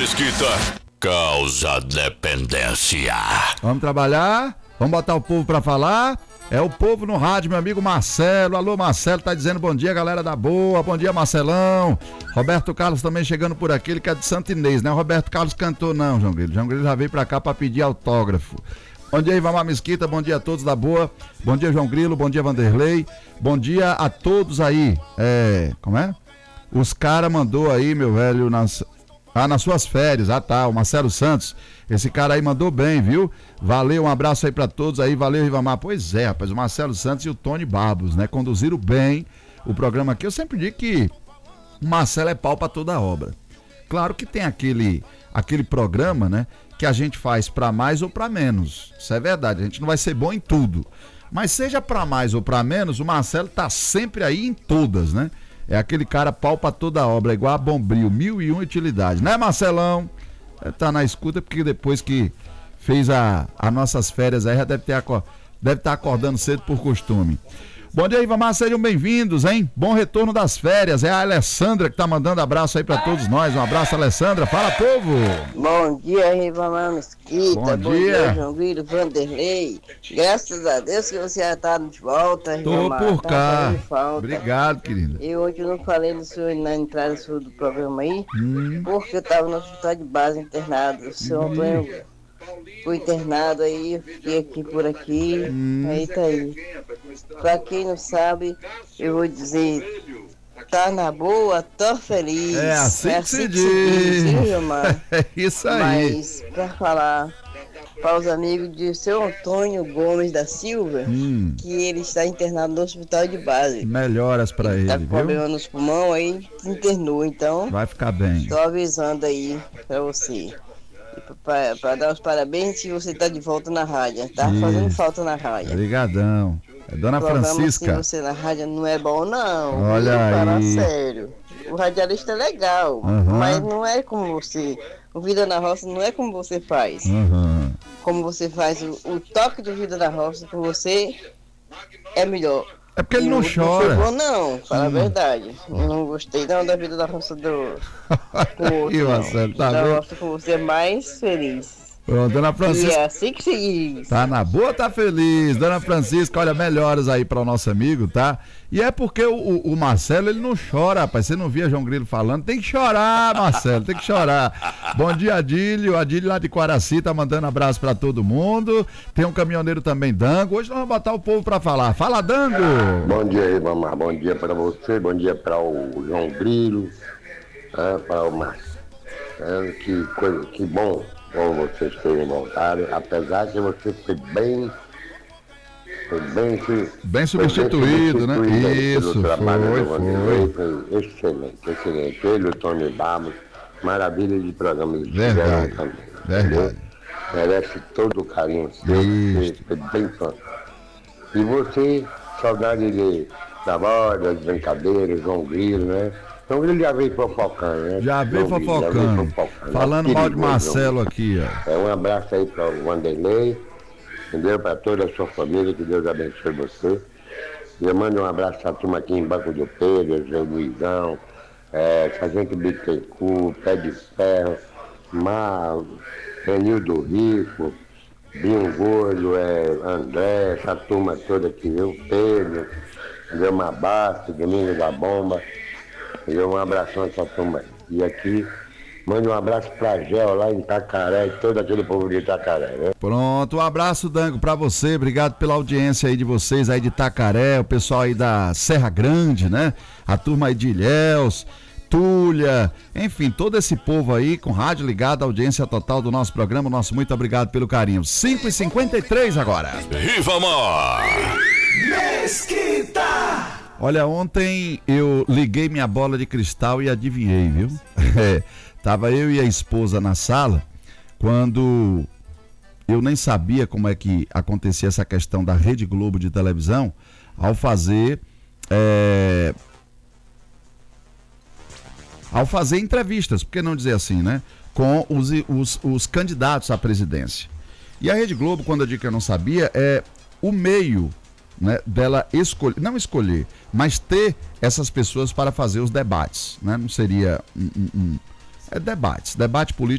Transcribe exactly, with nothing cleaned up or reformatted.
Mesquita causa dependência. Vamos trabalhar? Vamos botar o povo pra falar? É o povo no rádio, meu amigo Marcelo. Alô, Marcelo, tá dizendo bom dia, galera da boa. Bom dia, Marcelão. Roberto Carlos também chegando por aqui, ele que é de Santo Inês, né? O Roberto Carlos cantou não, João Grilo. João Grilo já veio pra cá pra pedir autógrafo. Bom dia, Ivamar Mesquita, bom dia a todos da boa. Bom dia, João Grilo, bom dia, Vanderlei. Bom dia a todos aí. É, como é? Os cara mandou aí, meu velho, nas... Ah, nas suas férias, ah tá, o Marcelo Santos, esse cara aí mandou bem, viu? Valeu, um abraço aí pra todos aí, valeu, Rivamar. Pois é, rapaz, o Marcelo Santos e o Tony Barbos, né, conduziram bem o programa aqui. Eu sempre digo que o Marcelo é pau pra toda a obra. Claro que tem aquele, aquele programa, né, que a gente faz pra mais ou pra menos, isso é verdade, a gente não vai ser bom em tudo, mas seja pra mais ou pra menos, o Marcelo tá sempre aí em todas, né? É aquele cara pau pra toda a obra, igual a Bombril, mil e uma utilidades, né, Marcelão? É, tá na escuta porque depois que fez a, as nossas férias aí, já deve ter deve estar acordando cedo por costume. Bom dia, Ivamar, sejam bem-vindos, hein? Bom retorno das férias, é a Alessandra que tá mandando abraço aí pra todos nós. Um abraço, Alessandra, fala, povo! Bom dia, Ivamar Mesquita, bom, bom dia, dia João Grilo, Vanderlei. Graças a Deus que você já tá de volta, Tô Ivamar. por tá cá, falta. Obrigado, querida. Eu hoje não falei no senhor, na entrada sua do programa aí, hum. porque eu tava no hospital de base internado. O senhor hum. Antônio foi internado aí, eu fiquei aqui por aqui, hum. aí tá aí. Pra quem não sabe, eu vou dizer, tá na boa, tô feliz. É assim, é que, se que diz. se diz, viu, Mar? É isso aí. Mas, pra falar para os amigos de seu Antônio Gomes da Silva, hum. que ele está internado no hospital de base. Melhoras pra ele, tá viu? Tá com problema nos pulmões, aí internou, então... Vai ficar bem. Tô avisando aí pra você. Para dar os parabéns se você tá de volta na rádio. Tá Isso. fazendo falta na rádio. Obrigadão. É Dona Francisca. Se você na rádio não é bom, não. Olha viu? aí. Fala sério. O radialista é legal, uhum. mas não é como você. O Vida na Roça não é como você faz. Uhum. Como você faz o, o toque do Vida na Roça com você é melhor. É porque ele não chora. Não, não, fala hum. a verdade. Eu não gostei não da Vida da Roça do com o outro. E Marcelo, tá da vendo? Roça com você é mais feliz. Pronto, Dona Francisca. E é assim que se diz. Tá na boa, tá feliz. Dona Francisca, olha, melhoras aí para o nosso amigo, tá? E é porque o, o, o Marcelo, ele não chora, rapaz. Você não via João Grilo falando? Tem que chorar, Marcelo, tem que chorar. Bom dia, Adílio. Adílio lá de Quaraci tá mandando abraço para todo mundo. Tem um caminhoneiro também, Dango. Hoje nós vamos botar o povo para falar. Fala, Dango! Bom dia aí, mamãe. Bom dia para você. Bom dia para o João Grilo. É, para o Marcelo. É, que coisa, que bom. Bom, vocês terem voltado, apesar que você foi bem, foi bem, bem substituído, bem né? Isso, foi, foi. foi excelente, excelente. Ele, o Tony Barbos, maravilha de programa de verdade, também. Verdade. Entendeu? Merece todo o carinho seu, foi bem fantástico. E você, saudade de, da voz, das brincadeiras, João Grilo, né? Então ele já veio fofocando, né? Já veio fofocando. Já veio fofocando. Falando mal de Marcelo aqui, ó. É, um abraço aí para o Vanderlei, entendeu? Para toda a sua família, que Deus abençoe você. E eu mando um abraço para a turma aqui em Banco do Pedro, Zé Luizão, é, Sargento Bittencourt, Pé de Ferro, Mar, Renildo Rico, Binho Gordo, é, André, essa turma toda aqui, viu? Pedro, entendeu? Mabasto, Domingo da Bomba. Um abração a essa turma. E aqui, mande um abraço pra Gel lá em Itacaré e todo aquele povo de Itacaré, né? Pronto, um abraço, Dango, pra você. Obrigado pela audiência aí de vocês aí de Itacaré, o pessoal aí da Serra Grande, né? A turma aí de Ilhéus, Túlia, enfim, todo esse povo aí com rádio ligado, audiência total do nosso programa. Nosso muito obrigado pelo carinho. cinco e cinquenta e três agora. Rivamar Mesquita! Olha, ontem eu liguei minha bola de cristal e adivinhei, viu? É, tava eu e a esposa na sala, quando eu nem sabia como é que acontecia essa questão da Rede Globo de televisão, ao fazer, é, ao fazer entrevistas, por que não dizer assim, né? Com os, os, os candidatos à presidência. E a Rede Globo, quando eu digo que eu não sabia, é o meio... Né, dela escolher, não escolher, mas ter essas pessoas para fazer os debates, né? Não seria um, um, um é debates, debate político